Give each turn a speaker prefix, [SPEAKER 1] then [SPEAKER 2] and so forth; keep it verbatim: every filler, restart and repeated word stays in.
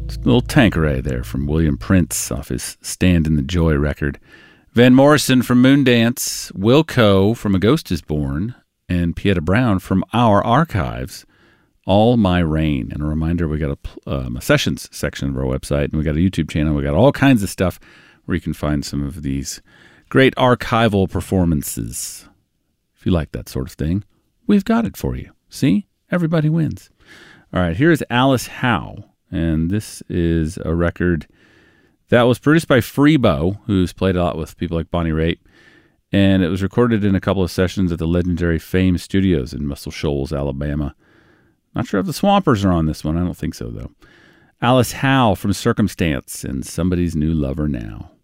[SPEAKER 1] Just a little Tanqueray there from William Prince off his Stand in the Joy record. Van Morrison from Moondance, Wilco from A Ghost is Born, and Pieta Brown from Our Archives, All My Rain. And a reminder, we got a, um, a sessions section of our website, and we got a YouTube channel. We got all kinds of stuff where you can find some of these great archival performances. If you like that sort of thing, we've got it for you. See? Everybody wins. All right, here's Alice Howe, and this is a record that was produced by Freebo, who's played a lot with people like Bonnie Raitt, and it was recorded in a couple of sessions at the legendary Fame Studios in Muscle Shoals, Alabama. Not sure if the Swampers are on this one. I don't think so, though. Alice Howe from Circumstance and Somebody's New Lover Now.